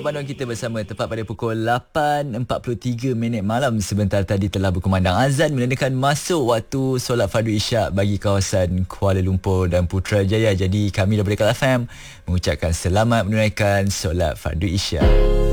panduan kita bersama tepat pada pukul 8.43 malam. Sebentar tadi telah berkumandang azan menandakan masuk waktu solat fardu isyak bagi kawasan Kuala Lumpur dan Putrajaya. Jadi kami daripada Kal FM mengucapkan selamat menunaikan solat fardu isyak.